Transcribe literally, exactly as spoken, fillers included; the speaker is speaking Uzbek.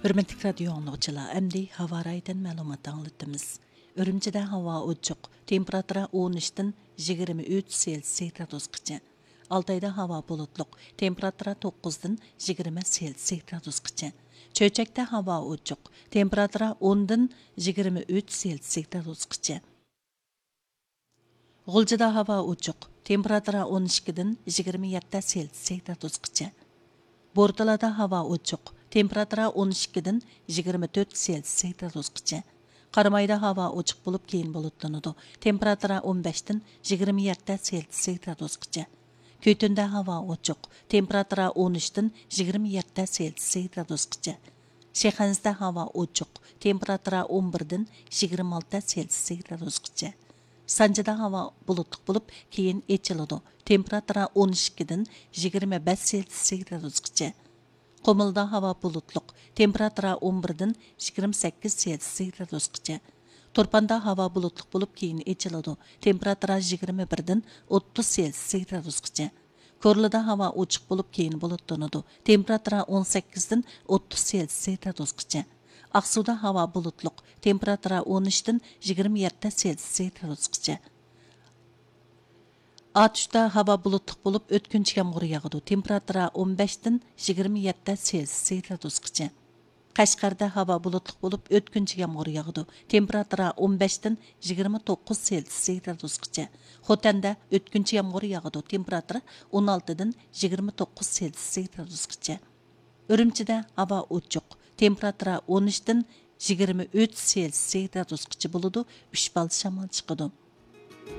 Hürmetlik radyo anlıqçılar, əmdi hava raydan məlumat anlatımız. Ürümçide hava uçuq, temperatura on üçdən yigirma üç Selsius gradusqacha. Altayda hava bulutluq, temperatura to'qqizdan yigirma Selsius gradusqacha. Çöçəkdə hava uçuq, temperatura ondan yigirma üç Selsius gradusqacha. G'uljida hava uçuq, temperatura on ikkidən yigirma yetti Selsius gradusqacha. Bortalada hava uçuq, temperatura on ikkidən yigirma to'rt Selsius gradusqacha. Qaramayda hava uçuq bo'lib keyin bulutlanadi. Temperatura on beshdən yigirma yetti Selsius gradusqacha. Көтүндә hava uçuq, temperatura on üçdən yigirma yetti Selsius gradusqacha. Şexanzda hava uçuq, temperatura on birdən yigirma olti Selsius gradusqacha. Sanjida hava bulutluq bo'lib keyin echiladi. Temperatura on ikkidən yigirma besh Selsius gradusqacha. Qumulda hava bulutluq, temperatura on birdən yigirma sakkiz Selsius gradusqacha. Turpanda hava bulutluq bo'lib keyin echiladi. Temperatura yigirma birdən o'ttiz Selsius gradusqacha. Korlida hava ochiq bo'lib keyin bulutlanadi. Temperatura on sakkizdan o'ttiz Selsius gradusqacha. Aqsuda hava bulutluq, temperatura on uchdan yigirma yetti Selsius gradusqacha. Atuşda hava bulutluq bo'lib o'tkinchi yomg'ir yog'adi. Temperatura on beshdan yigirma yetti Selsius gradusqacha. Qashqarda hava bulutluq bo'lib o'tkinchi yomg'ir yog'adi. Temperatura on beshdan yigirma to'qqiz Selsius gradusqacha. Xotanda o'tkinchi yomg'ir yog'adi. Temperatura on oltidan yigirma to'qqiz Selsius gradusqacha. Ürümchida hava ochiq, temperatura on uchdan yigirma uch Selsius gradusqacha bo'ladi. uch bal shamol chiqadi.